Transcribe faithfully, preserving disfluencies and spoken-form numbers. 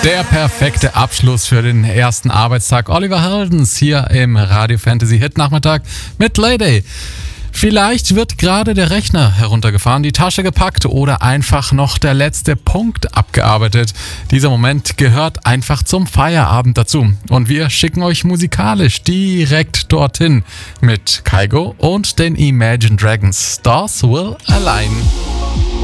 Der perfekte Abschluss für den ersten Arbeitstag. Oliver Heldens hier im Radio Fantasy Hit Nachmittag mit Lady. Vielleicht wird gerade der Rechner heruntergefahren, die Tasche gepackt oder einfach noch der letzte Punkt abgearbeitet. Dieser Moment gehört einfach zum Feierabend dazu. Und wir schicken euch musikalisch direkt dorthin mit Kygo und den Imagine Dragons. Stars Will Align.